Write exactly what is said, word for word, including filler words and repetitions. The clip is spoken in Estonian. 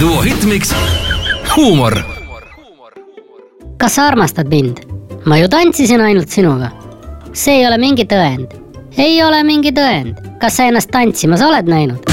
duo Hitmix huumor. Kas sa armastad mind? Ma ju tantsisin ainult sinuga. See ei ole mingi tõend. Ei ole mingi tõend. Kas sa ennast tantsimas oled näinud?